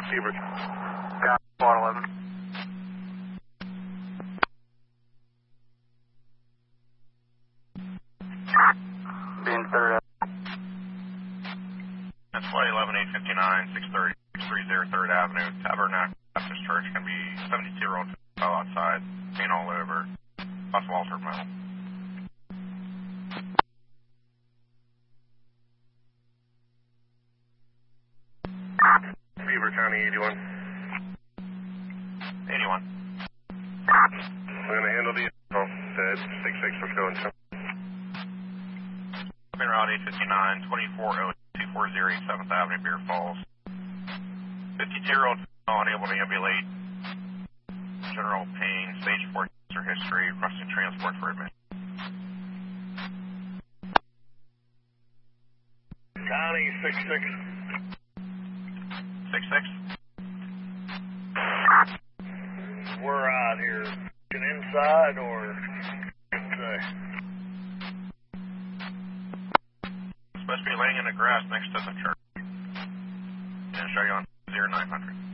Beaver. Got 11. Being third. That's flight 11, 859, 630, 630, 3rd Avenue, Tabernacle Baptist Church. Going to be 72-year-old fell outside, paint all over, possible altered metal. Beaver County 81. 81. We're going to handle the info. Dead 66, let's go into. Been route 859, 240-240, 7th Avenue, Beer Falls. 52-year-old unable to ambulate. General pain, stage 4 cancer history, requesting transport for admission. County 66. 66. We're out here. Inside or inside? Supposed to be laying in the grass next to the church. And show you on 0900.